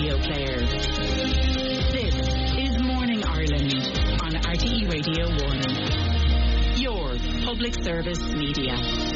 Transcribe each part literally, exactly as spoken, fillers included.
radio player. This is Morning Ireland on R T E Radio one. Your public service media.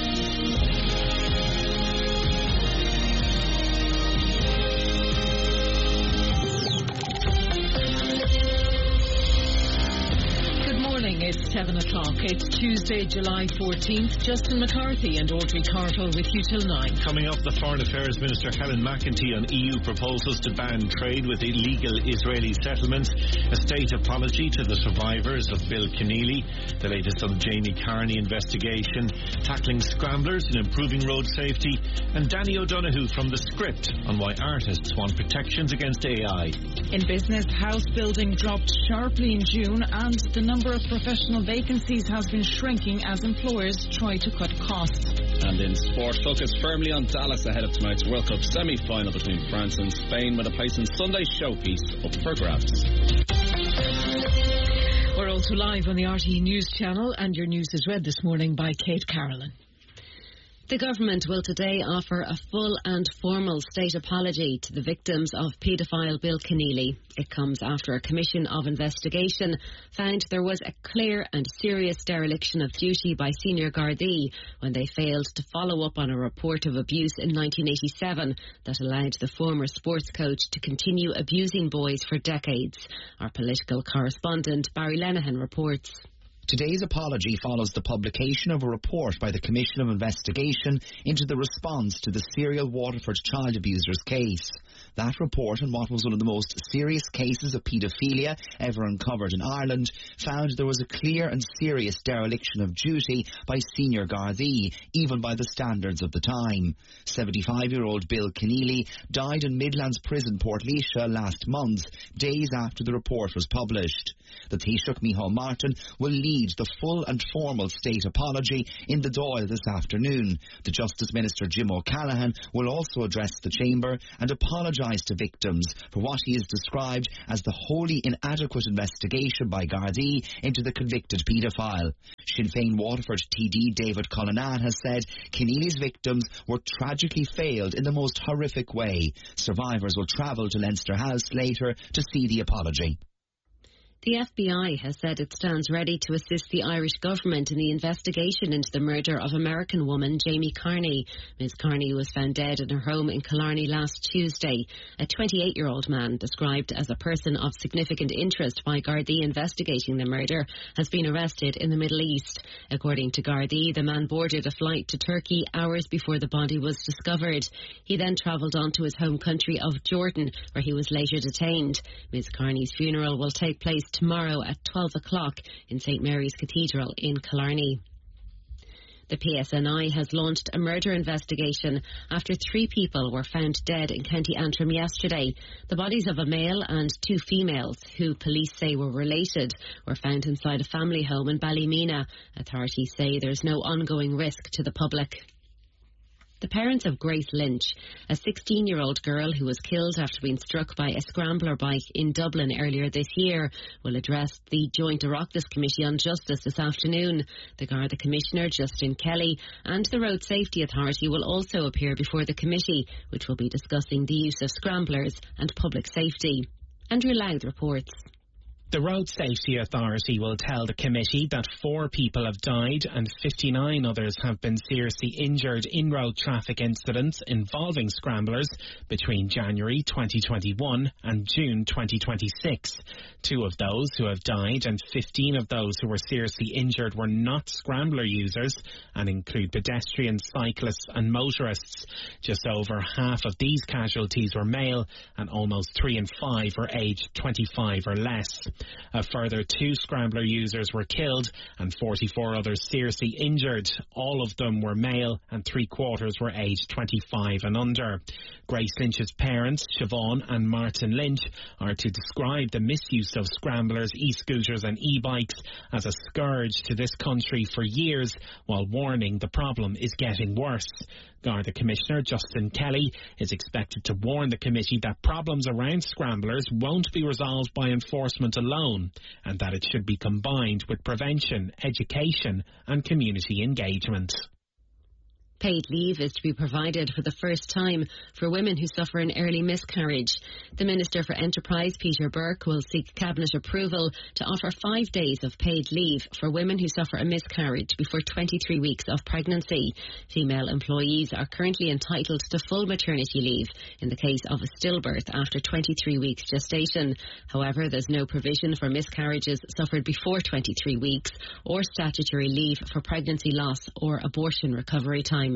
It's seven o'clock. It's Tuesday, July fourteenth. Justin McCarthy and Audrey Cartle with you till nine. Coming up, the Foreign Affairs Minister Helen McEntee on E U proposals to ban trade with illegal Israeli settlements, a state apology to the survivors of Bill Keneally, the latest on the Jamie Carney investigation, tackling scramblers and improving road safety, and Danny O'Donoghue from The Script on why artists want protections against A I. In business, house building dropped sharply in June and the number of professional vacancies has been shrinking as employers try to cut costs. And in sport, focus firmly on Dallas ahead of tonight's World Cup semi-final between France and Spain, with a Payson Sunday showpiece up for grabs. We're also live on the R T E News channel, and your news is read this morning by Kate Carolyn. The government will today offer a full and formal state apology to the victims of paedophile Bill Keneally. It comes after a commission of investigation found there was a clear and serious dereliction of duty by senior Gardaí when they failed to follow up on a report of abuse in nineteen eighty-seven that allowed the former sports coach to continue abusing boys for decades. Our political correspondent Barry Lenihan reports. Today's apology follows the publication of a report by the Commission of Investigation into the response to the serial Waterford child abusers case. That report, on what was one of the most serious cases of paedophilia ever uncovered in Ireland, found there was a clear and serious dereliction of duty by senior Gardaí, even by the standards of the time. seventy-five-year-old Bill Keneally died in Midlands Prison, Portlaoise, last month, days after the report was published. The Taoiseach Micheál Martin will lead the full and formal state apology in the Dáil this afternoon. The Justice Minister Jim O'Callaghan will also address the Chamber and apologise to victims for what he has described as the wholly inadequate investigation by Gardaí into the convicted paedophile. Sinn Féin Waterford T D David Cullinan has said Keneally's victims were tragically failed in the most horrific way. Survivors will travel to Leinster House later to see the apology. The F B I has said it stands ready to assist the Irish government in the investigation into the murder of American woman Jamie Carney. Miz Carney was found dead in her home in Killarney last Tuesday. A twenty-eight-year-old man, described as a person of significant interest by Gardaí investigating the murder, has been arrested in the Middle East. According to Gardaí, the man boarded a flight to Turkey hours before the body was discovered. He then travelled on to his home country of Jordan, where he was later detained. Miz Carney's funeral will take place tomorrow at twelve o'clock in St Mary's Cathedral in Killarney. The P S N I has launched a murder investigation after three people were found dead in County Antrim yesterday. The bodies of a male and two females, who police say were related, were found inside a family home in Ballymena. Authorities say there's no ongoing risk to the public. The parents of Grace Lynch, a sixteen-year-old girl who was killed after being struck by a scrambler bike in Dublin earlier this year, will address the Joint Oireachtas Committee on Justice this afternoon. The Garda Commissioner, Justin Kelly, and the Road Safety Authority will also appear before the committee, which will be discussing the use of scramblers and public safety. Andrew Louth reports. The Road Safety Authority will tell the committee that four people have died and fifty-nine others have been seriously injured in road traffic incidents involving scramblers between January twenty twenty-one and June twenty twenty-six. Two of those who have died and fifteen of those who were seriously injured were not scrambler users and include pedestrians, cyclists and motorists. Just over half of these casualties were male and almost three in five were aged twenty-five or less. A further two scrambler users were killed and forty-four others seriously injured. All of them were male and three quarters were aged twenty-five and under. Grace Lynch's parents, Siobhan and Martin Lynch, are to describe the misuse of scramblers, e-scooters and e-bikes as a scourge to this country for years, while warning the problem is getting worse. Garda Commissioner Justin Kelly is expected to warn the committee that problems around scramblers won't be resolved by enforcement alone, and that it should be combined with prevention, education and community engagement. Paid leave is to be provided for the first time for women who suffer an early miscarriage. The Minister for Enterprise, Peter Burke, will seek Cabinet approval to offer five days of paid leave for women who suffer a miscarriage before twenty-three weeks of pregnancy. Female employees are currently entitled to full maternity leave in the case of a stillbirth after twenty-three weeks gestation. However, there's no provision for miscarriages suffered before twenty-three weeks or statutory leave for pregnancy loss or abortion recovery time.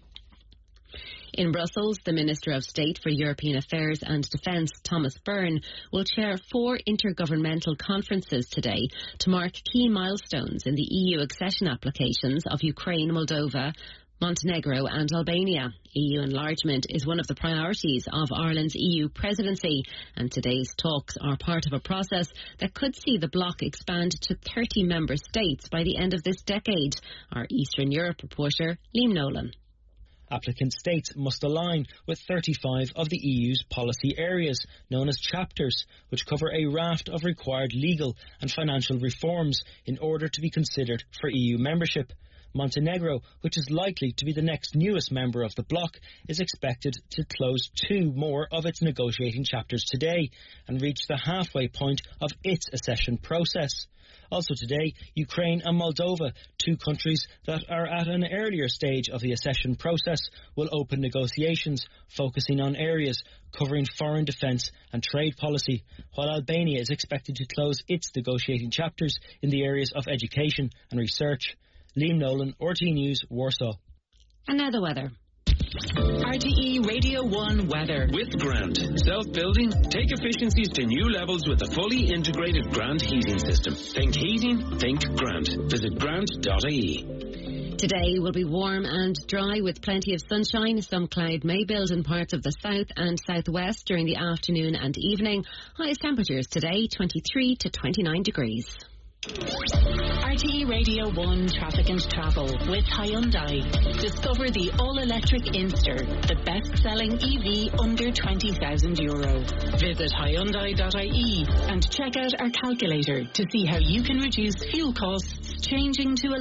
In Brussels, the Minister of State for European Affairs and Defence, Thomas Byrne, will chair four intergovernmental conferences today to mark key milestones in the E U accession applications of Ukraine, Moldova, Montenegro and Albania. E U enlargement is one of the priorities of Ireland's E U presidency, and today's talks are part of a process that could see the bloc expand to thirty member states by the end of this decade. Our Eastern Europe reporter, Liam Nolan. Applicant states must align with thirty-five of the E U's policy areas, known as chapters, which cover a raft of required legal and financial reforms in order to be considered for E U membership. Montenegro, which is likely to be the next newest member of the bloc, is expected to close two more of its negotiating chapters today and reach the halfway point of its accession process. Also today, Ukraine and Moldova, two countries that are at an earlier stage of the accession process, will open negotiations focusing on areas covering foreign defence and trade policy, while Albania is expected to close its negotiating chapters in the areas of education and research. Liam Nolan, R T News, Warsaw. And now the weather. R T E Radio one weather. With Grant. Self-building? Take efficiencies to new levels with a fully integrated Grant heating system. Think heating, think Grant. Visit grant dot I E. Today will be warm and dry with plenty of sunshine. Some cloud may build in parts of the south and southwest during the afternoon and evening. Highest temperatures today, twenty-three to twenty-nine degrees. R T E Radio one Traffic and Travel with Hyundai. Discover the all-electric Inster, the best-selling E V under twenty thousand euro. Visit Hyundai dot I E and check out our calculator to see how you can reduce fuel costs changing to